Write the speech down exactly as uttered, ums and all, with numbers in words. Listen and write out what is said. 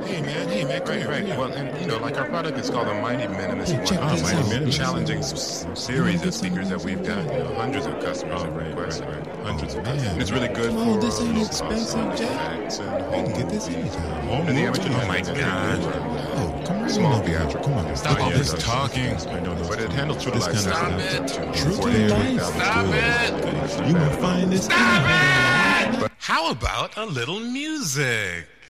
Hey man, hey man, come Right, here, right. come here. Well, and you know, like our product is called the Mighty Minimalist. Hey, check One. this Mighty out. Minimalist. Challenging Let me- s- You series wanna of get speakers some? that we've got. You know, hundreds of customers Oh, have right, requested. right, right. Hundreds of Man, customers. And it's really good come for on, this ain't low cost expensive, sound Jack. effects and You home can get this movies. anytime. Home And the movies, amateur oh my handles it God. pretty good. Oh, come right Small on over here. theatrical. Come on. Stop Look all at this this talking. I know those. But it handles true This life kind of sound. stuff. True Truth for to the life. Stop it. You will find this. Stop it! How about a little music?